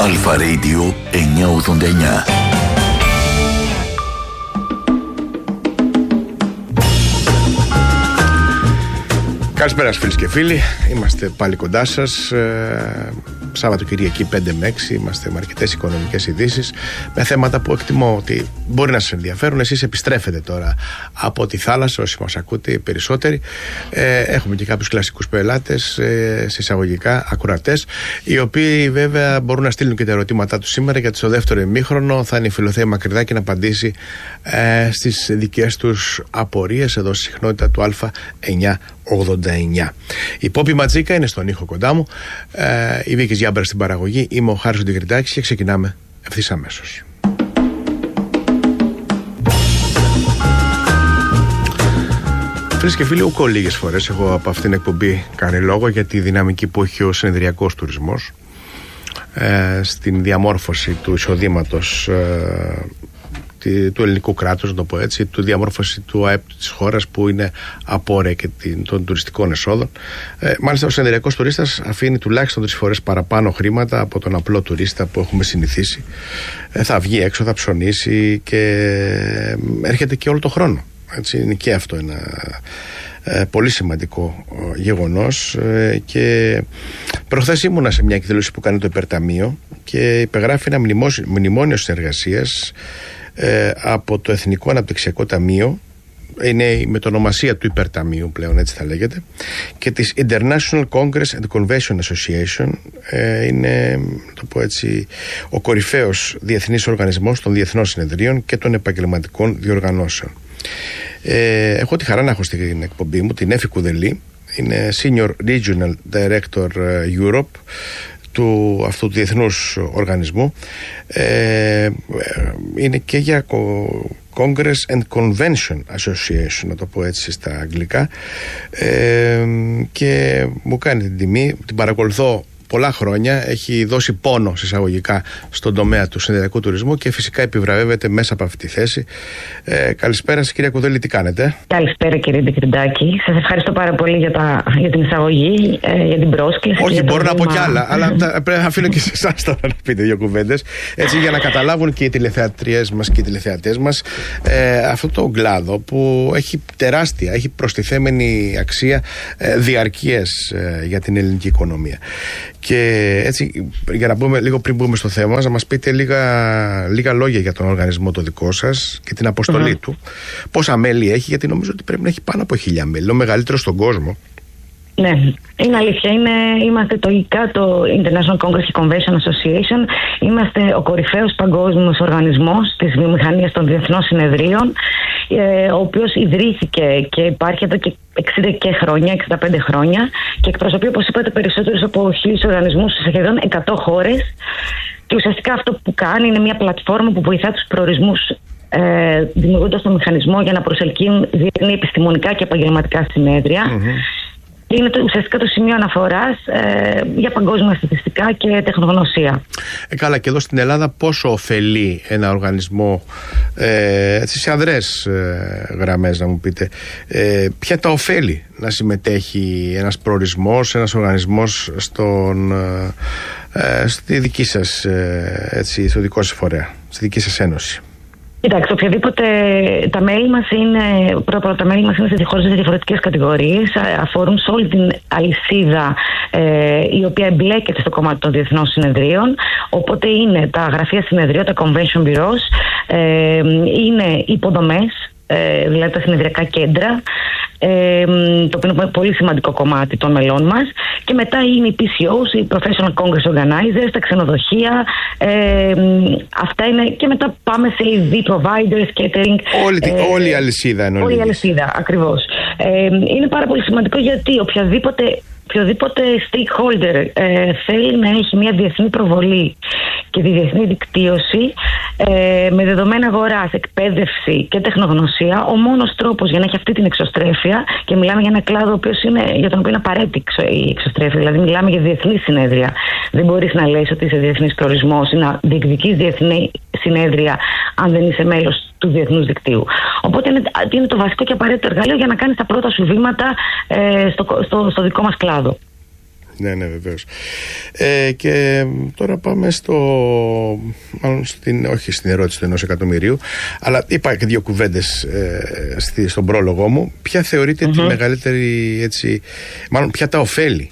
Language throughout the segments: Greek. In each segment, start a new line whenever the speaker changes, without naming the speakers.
Αλφα Radio 989.
Καλησπέρα φίλες και φίλοι, είμαστε πάλι κοντά σας. Σάββατο Κυριακή 5 με 6 είμαστε με αρκετές οικονομικές ειδήσεις, με θέματα που εκτιμώ ότι μπορεί να σας ενδιαφέρουν. Εσείς επιστρέφετε τώρα από τη θάλασσα, όσοι μας ακούτε οι περισσότεροι. Έχουμε και κάποιους κλασικούς πελάτες, σε εισαγωγικά ακροατές, οι οποίοι βέβαια μπορούν να στείλουν και τα ερωτήματά τους σήμερα, γιατί στο δεύτερο ημίχρονο θα είναι η Φιλοθέα Μακρυδάκη να απαντήσει στις δικές τους απορίες εδώ στη συχνότητα του Α989. Η Πόπη Ματζίκα είναι στον ήχο κοντά μου, η Βίκης Γιάμπερα στην παραγωγή, είμαι ο Χάρης Ντιγκριτάκης και ξεκινάμε ευθύς αμέσως. Φίλες και φίλοι, ούκο λίγες φορές έχω από αυτήν την εκπομπή κάνει λόγο για τη δυναμική που έχει ο συνεδριακός τουρισμός στην διαμόρφωση του εισοδήματος του ελληνικού κράτους, να το πω έτσι, του διαμόρφωση του ΑΕΠ της χώρας, που είναι απόρρια και των τουριστικών εσόδων. Μάλιστα, ο συνεδριακός τουρίστας αφήνει τουλάχιστον 3 φορές παραπάνω χρήματα από τον απλό τουρίστα που έχουμε συνηθίσει. Θα βγει έξω, θα ψωνίσει και έρχεται και όλο το χρόνο. Έτσι, είναι και αυτό ένα πολύ σημαντικό γεγονός. Και προχθές ήμουνα σε μια εκδήλωση που κάνει το Υπερταμείο και υπεγράφει ένα μνημόνιο συνεργασίας από το Εθνικό Αναπτυξιακό Ταμείο, είναι η μετονομασία του Υπερταμείου πλέον, έτσι θα λέγεται, και της International Congress and Convention Association. Είναι, το πω έτσι, ο κορυφαίος διεθνής οργανισμός των διεθνών συνεδρίων και των επαγγελματικών διοργανώσεων. Έχω τη χαρά να έχω στην εκπομπή μου την Έφη Κουδελή, είναι Senior Regional Director Europe του αυτού του διεθνούς οργανισμού. Είναι και για Congress and Convention Association, να το πω έτσι στα αγγλικά, και μου κάνει την τιμή, την παρακολουθώ πολλά χρόνια, έχει δώσει πόνο εισαγωγικά στον τομέα του συνεδριακού τουρισμού και φυσικά επιβραβεύεται μέσα από αυτή τη θέση. Καλησπέρα σας, κυρία Κουδέλη, τι κάνετε?
Καλησπέρα, κύριε Ντιγκριτάκη. Σας ευχαριστώ πάρα πολύ για την εισαγωγή, για την πρόσκληση.
Όχι, μπορώ να πω κι άλλα, αλλά πρέπει να αφήνω και σε εσάς τώρα να πείτε 2 κουβέντες, έτσι, για να καταλάβουν και οι τηλεθεατριές μας και οι τηλεθεατές μας αυτό το κλάδο που έχει τεράστια, έχει προστιθέμενη αξία διαρκείας για την ελληνική οικονομία. Και έτσι, για να πούμε λίγο πριν μπούμε στο θέμα, να μας πείτε λίγα λόγια για τον οργανισμό το δικό σας και την αποστολή του. Πόσα μέλη έχει, γιατί νομίζω ότι πρέπει να έχει πάνω από 1000 μέλη, ο μεγαλύτερος στον κόσμο.
Ναι, είναι αλήθεια. Είμαστε το ΙΚΑ, το International Congress and Convention Association. Είμαστε ο κορυφαίος παγκόσμιος οργανισμός της βιομηχανίας των διεθνών συνεδρίων, ο οποίος ιδρύθηκε και υπάρχει εδώ και 60 και χρόνια, 65 χρόνια, και εκπροσωπεί, όπως είπατε, περισσότερους από 1000 οργανισμούς σε σχεδόν 100 χώρες. Και ουσιαστικά αυτό που κάνει είναι μια πλατφόρμα που βοηθά τους προορισμούς, δημιουργώντας τον μηχανισμό για να προσελκύουν διεθνή επιστημονικά και επαγγελματικά συνέδρια. Είναι ουσιαστικά το σημείο αναφοράς για παγκόσμια στατιστικά και τεχνογνωσία.
Καλά, και εδώ στην Ελλάδα πόσο ωφελεί ένα οργανισμό, έτσι, σε αδρές γραμμές να μου πείτε, ποια τα ωφέλη να συμμετέχει ένας προορισμός, ένας οργανισμός στη δική σας, έτσι, στο δικό σας φορέα, στη δική σας ένωση?
Κοιτάξτε, οποιαδήποτε τα μέλη μας είναι, πρώτα τα μέλη μας είναι σε διαφορετικές κατηγορίες, αφορούν σε όλη την αλυσίδα η οποία εμπλέκεται στο κομμάτι των διεθνών συνεδρίων. Οπότε είναι τα γραφεία συνεδρίων, τα convention bureaus, είναι υποδομές, δηλαδή τα συνεδριακά κέντρα, το οποίο είναι πολύ σημαντικό κομμάτι των μελών μας, και μετά είναι οι PCOs, οι Professional Congress Organizers, τα ξενοδοχεία, αυτά είναι, και μετά πάμε σε EV providers, catering.
Όλη η αλυσίδα εννοείται.
Όλη η αλυσίδα, ακριβώς. Είναι πάρα πολύ σημαντικό, γιατί οποιοδήποτε stakeholder θέλει να έχει μια διεθνή προβολή και τη διεθνή δικτύωση με δεδομένα αγοράς, εκπαίδευση και τεχνογνωσία, ο μόνος τρόπος για να έχει αυτή την εξωστρέφεια, και μιλάμε για ένα κλάδο για τον οποίο είναι απαραίτητη η εξωστρέφεια, δηλαδή μιλάμε για διεθνή συνέδρια. Δεν μπορείς να λες ότι είσαι διεθνής προορισμός ή να διεκδικείς διεθνή συνέδρια αν δεν είσαι μέλος του διεθνούς δικτύου. Οπότε είναι το βασικό και απαραίτητο εργαλείο για να κάνεις τα πρώτα σου βήματα στο δικό μας κλάδο.
Ναι, βεβαίως. Και τώρα πάμε όχι στην ερώτηση του 1 εκατομμυρίου, αλλά είπα και 2 κουβέντες στον πρόλογο μου. Ποια θεωρείτε τη μεγαλύτερη, μάλλον ποια τα ωφέλη,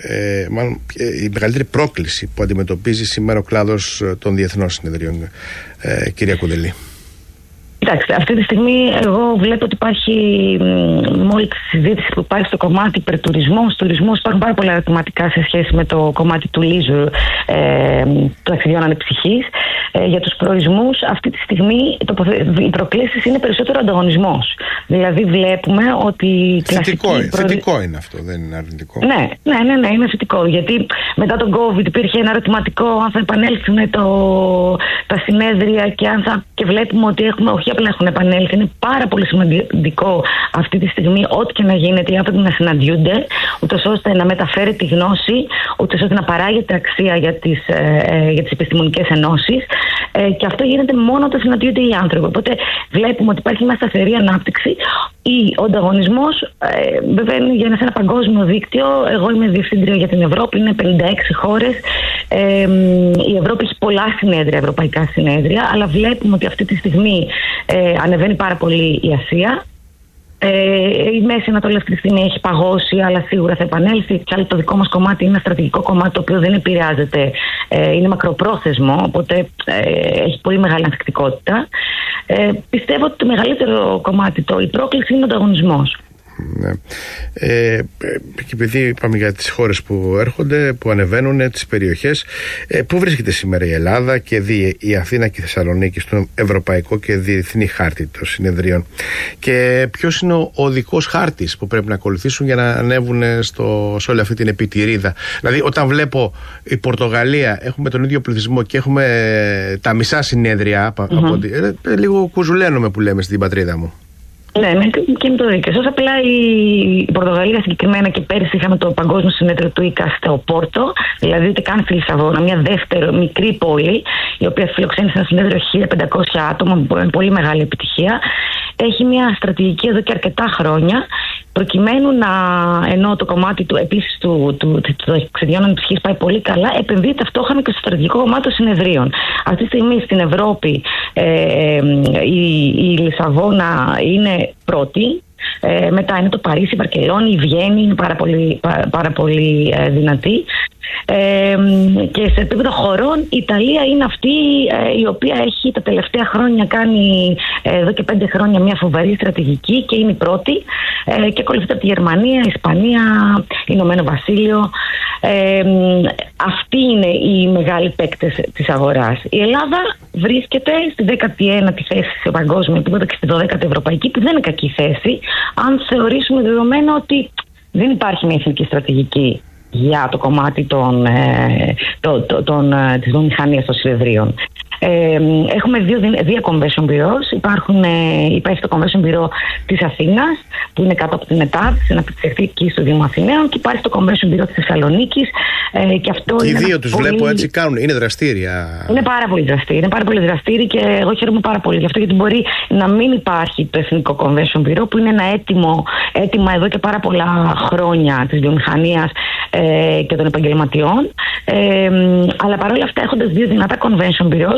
η μεγαλύτερη πρόκληση που αντιμετωπίζει σήμερα ο κλάδος των διεθνών συνεδρίων, κυρία Κουδελή?
Κοιτάξτε, αυτή τη στιγμή εγώ βλέπω ότι υπάρχει, με όλη τη συζήτηση που υπάρχει στο κομμάτι τουρισμός, υπάρχουν πάρα πολλά ερωτηματικά σε σχέση με το κομμάτι του leisure, του ταξιδιών ανεψυχής. Για τους προορισμούς αυτή τη στιγμή οι προκλήσεις είναι περισσότερο ανταγωνισμός. Δηλαδή βλέπουμε ότι...
Θετικό είναι αυτό, δεν είναι αρνητικό.
Ναι, είναι θετικό. Γιατί μετά τον COVID υπήρχε ένα ερωτηματικό αν θα επανέλθουν τα συνέδρια και βλέπουμε ότι όχι απλά έχουν επανέλθει. Είναι πάρα πολύ σημαντικό αυτή τη στιγμή ό,τι και να γίνεται οι άνθρωποι να συναντιούνται, ούτως ώστε να μεταφέρει τη γνώση, ούτως ώστε να παράγεται αξία για τις επιστημονικές ενώσεις. Και αυτό γίνεται μόνο όταν συναντιούνται οι άνθρωποι. Οπότε βλέπουμε ότι υπάρχει μια σταθερή ανάπτυξη. Ο ανταγωνισμός βέβαια είναι σε ένα παγκόσμιο δίκτυο. Εγώ είμαι διευθύντρια για την Ευρώπη, είναι 56 χώρες. Η Ευρώπη έχει πολλά συνέδρια, ευρωπαϊκά συνέδρια, αλλά βλέπουμε ότι αυτή τη στιγμή ανεβαίνει πάρα πολύ η Ασία. Η Μέση Ανατολή αυτή τη στιγμή έχει παγώσει, αλλά σίγουρα θα επανέλθει. Και άλλο το δικό μας κομμάτι είναι ένα στρατηγικό κομμάτι το οποίο δεν επηρεάζεται, είναι μακροπρόθεσμο, οπότε έχει πολύ μεγάλη ανθεκτικότητα. Πιστεύω ότι το μεγαλύτερο κομμάτι, η πρόκληση είναι ο ανταγωνισμός.
Ναι. Και επειδή είπαμε για τις χώρες που έρχονται, που ανεβαίνουν, τις περιοχές, πού βρίσκεται σήμερα η Ελλάδα και η Αθήνα και η Θεσσαλονίκη στον ευρωπαϊκό και διεθνή χάρτη των συνεδρίων, και ποιος είναι ο οδικός χάρτης που πρέπει να ακολουθήσουν για να ανέβουν σε όλη αυτή την επιτηρίδα? Δηλαδή όταν βλέπω η Πορτογαλία, έχουμε τον ίδιο πληθυσμό και έχουμε τα μισά συνέδρια, λίγο κουζουλαίνομαι που λέμε στην πατρίδα μου.
Ναι, και είναι το δίκαιο. Όσο απλά η Πορτογαλία συγκεκριμένα, και πέρυσι είχαμε το Παγκόσμιο Συνέδριο του ΙΚΑ στο Πόρτο, δηλαδή ούτε καν στη Λισαβόνα, μια δεύτερη μικρή πόλη, η οποία φιλοξένησε ένα συνέδριο 1.500 άτομα, με πολύ μεγάλη επιτυχία. Έχει μια στρατηγική εδώ και αρκετά χρόνια, προκειμένου ενώ το κομμάτι του επίσης του ταξιδιών ανεψυχής πάει πολύ καλά, επενδύει ταυτόχρονα και στο στρατηγικό κομμάτι των συνεδρίων. Αυτή τη στιγμή στην Ευρώπη η Λισαβόνα είναι πρώτη. Μετά είναι το Παρίσι, η Βαρκελόνη, η Βιέννη είναι πάρα πολύ δυνατή. Και σε επίπεδο χωρών η Ιταλία είναι αυτή η οποία έχει τα τελευταία χρόνια κάνει εδώ και 5 χρόνια μια φοβερή στρατηγική και είναι η πρώτη, και ακολουθείται από τη Γερμανία, η Ισπανία, Ηνωμένο Βασίλειο. Αυτοί είναι οι μεγάλοι παίκτες της αγοράς. Η Ελλάδα βρίσκεται στη 19η θέση σε παγκόσμιο επίπεδο και στη 12η ευρωπαϊκή, που δεν είναι κακή θέση αν θεωρήσουμε δεδομένο ότι δεν υπάρχει μια εθνική στρατηγική για το κομμάτι της βιομηχανίας των συνεδρίων. Έχουμε δύο convention bureaus. Υπάρχει το convention bureau της Αθήνας, που είναι κάτω από την ΕΤΑΔ, συναπτυξιακή εκεί στο Δήμο Αθηναίων, και υπάρχει το convention bureau της Θεσσαλονίκης. Και αυτό
οι δύο τους βλέπω έτσι κάνουν, είναι δραστήρια.
Είναι πάρα πολύ δραστήριοι και εγώ χαίρομαι πάρα πολύ γι' αυτό, γιατί μπορεί να μην υπάρχει το Εθνικό Convention Bureau, που είναι ένα έτοιμα εδώ και πάρα πολλά χρόνια της βιομηχανίας και των επαγγελματιών, αλλά παρόλα αυτά, έχοντας δύο δυνατά convention bureaus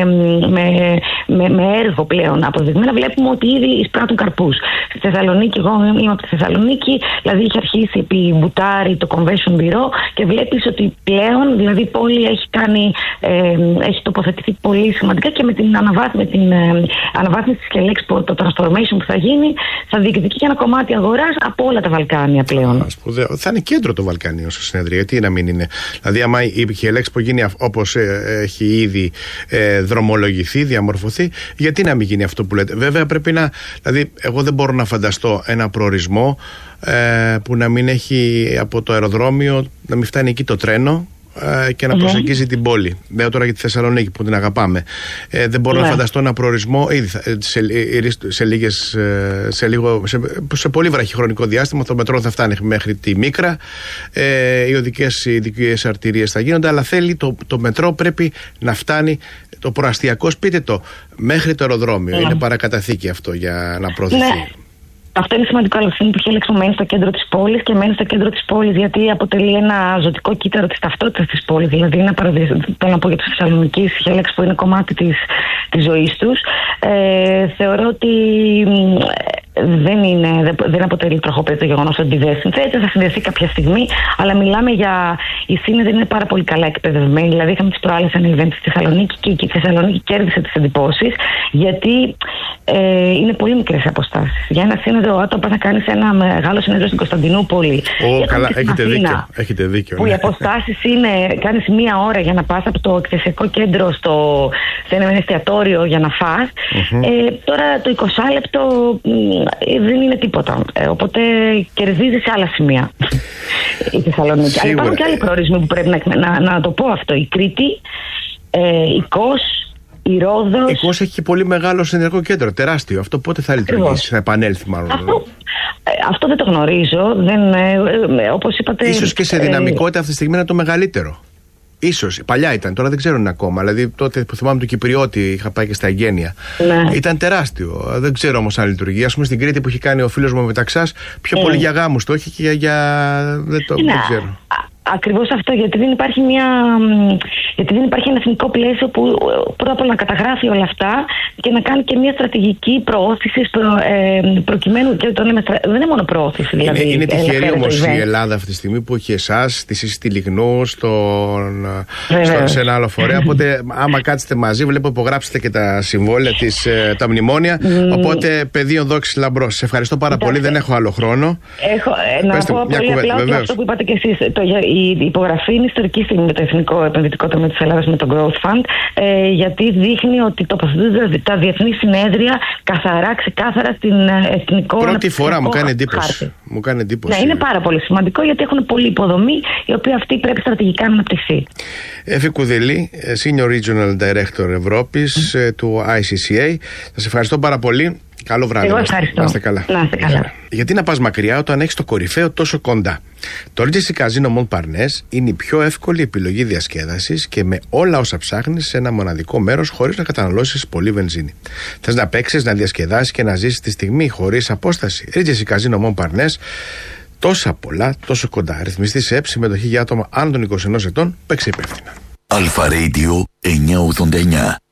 με έργο πλέον αποδεδειγμένα, βλέπουμε ότι ήδη εισπράττουν καρπούς. Στη Θεσσαλονίκη, εγώ είμαι από τη Θεσσαλονίκη, δηλαδή είχε αρχίσει επί Μπουτάρη το convention bureau και βλέπεις ότι πλέον, δηλαδή η πόλη έχει τοποθετηθεί πολύ σημαντικά, και με την αναβάθμιση της Kelexpo, το transformation που θα γίνει, θα διεκδικεί και ένα κομμάτι αγοράς από όλα τα Βαλκάνια πλέον.
Θα είναι κέντρο το Βαλκάνιο στο συνέδριο, γιατί να μην είναι. Δηλαδή, άμα η Kelexpo γίνει όπως έχει ήδη δρομολογηθεί, διαμορφωθεί, γιατί να μην γίνει αυτό που λέτε? Βέβαια, πρέπει να. Δηλαδή, εγώ δεν μπορώ να φανταστώ ένα προορισμό που να μην έχει από το αεροδρόμιο, να μην φτάνει εκεί το τρένο και να προσεγγίζει την πόλη. Λέω τώρα για τη Θεσσαλονίκη που την αγαπάμε. Δεν μπορώ να φανταστώ ένα προορισμό ήδη σε πολύ βραχυχρονικό διάστημα. Το μετρό θα φτάνει μέχρι τη Μίκρα, οι οδικές αρτηρίες θα γίνονται, αλλά θέλει το μετρό πρέπει να φτάνει, το προαστιακό, σπίτι το, μέχρι το αεροδρόμιο. Είναι παρακαταθήκη αυτό για να προωθηθεί.
Αυτό είναι σημαντικό, αλλά που έχει έλεξη μένει στο κέντρο της πόλης και μένει στο κέντρο της πόλης γιατί αποτελεί ένα ζωτικό κύτταρο της ταυτότητας της πόλης. Δηλαδή, είναι θέλω να πω για τους Θεσσαλονικείς, η Χέλεξ που είναι κομμάτι της ζωής τους. Θεωρώ ότι δεν αποτελεί τροχοπέδι το γεγονός ότι δεν συνθέτει, θα συνδεθεί κάποια στιγμή, αλλά μιλάμε για. Οι Σύνεδροι είναι πάρα πολύ καλά εκπαιδευμένοι. Δηλαδή, είχαμε τις προάλλες ένα event στη Θεσσαλονίκη και η Θεσσαλονίκη κέρδισε τις εντυπώσεις, γιατί είναι πολύ μικρές αποστάσεις. Για ένα σύνεδρο, όταν πας να κάνεις ένα μεγάλο σύνεδρο στην Κωνσταντινούπολη.
Καλά, έχετε δίκιο.
Που οι αποστάσεις είναι, κάνεις 1 ώρα για να πας από το εκθεσιακό κέντρο σε ένα εστιατόριο για να φας. Τώρα το 20 λεπτό δεν είναι τίποτα. Οπότε κερδίζει σε άλλα σημεία η Θεσσαλονίκη. Αλλά υπάρχουν και άλλοι προορισμοί που πρέπει να το πω αυτό. Η Κρήτη, η Κος, η Ρόδος.
Η Κος έχει και πολύ μεγάλο συνεργό κέντρο, τεράστιο. Αυτό πότε θα λειτουργήσει, θα επανέλθει μάλλον?
Αυτό δεν το γνωρίζω. Όπως είπατε.
Ίσως και σε δυναμικότητα αυτή τη στιγμή είναι το μεγαλύτερο. Ίσως, παλιά ήταν, τώρα δεν ξέρω αν είναι ακόμα. Δηλαδή, τότε που θυμάμαι του Κυπριώτη, είχα πάει και στα Εγγένεια. Ναι. Ήταν τεράστιο. Δεν ξέρω όμως αν λειτουργεί. Ας πούμε στην Κρήτη που έχει κάνει ο φίλος μου Μεταξάς, πιο πολύ για γάμους το έχει και για. Δεν ξέρω.
Ακριβώς αυτό, γιατί δεν υπάρχει ένα εθνικό πλαίσιο που πρώτα απ' όλα να καταγράφει όλα αυτά και να κάνει και μια στρατηγική προώθηση προκειμένου. Και δεν είναι μόνο προώθηση. Δηλαδή,
είναι τυχερή όμως η Ελλάδα αυτή τη στιγμή που έχει εσάς, τη Σύστη Λιγνού, σε ένα άλλο φορέα. Οπότε, άμα κάτσετε μαζί, βλέπω υπογράψετε και τα συμβόλαια, τα μνημόνια. Οπότε, πεδίο δόξης λαμπρός. Σε ευχαριστώ πάρα πολύ, δεν έχω άλλο χρόνο.
Να πω πολύ απλά ότι αυτό που είπατε κι εσείς. Η υπογραφή είναι ιστορική στιγμή με το Εθνικό Επενδυτικό Ταμείο της Ελλάδας, με το Growth Fund, γιατί δείχνει ότι τοποθετούνται τα διεθνή συνέδρια καθαρά, ξεκάθαρα στην εθνικό.
Πρώτη φορά μου κάνει εντύπωση.
Ναι, είναι πάρα πολύ σημαντικό γιατί έχουν πολλή υποδομή, η οποία αυτή πρέπει στρατηγικά να αναπτυχθεί.
Εφη Κουδελή, Senior Regional Director Ευρώπης του ICCA. Σας ευχαριστώ πάρα πολύ. Καλό βράδυ.
Εγώ ευχαριστώ.
Να είστε καλά. Γιατί να πας μακριά όταν έχεις το κορυφαίο τόσο κοντά? Το Regency Casino Montparnasse είναι η πιο εύκολη επιλογή διασκέδασης και με όλα όσα ψάχνεις σε ένα μοναδικό μέρος χωρίς να καταναλώσεις πολύ βενζίνη. Θες να παίξεις, να διασκεδάσεις και να ζήσεις τη στιγμή χωρίς απόσταση? Regency Casino Montparnasse. Τόσα πολλά, τόσο κοντά. Ρυθμιστή σε ΕΠ, συμμετοχή για άτομα άνω των 21 ετών. Παίξε υπεύθυνα.
Αλφα Radio 989.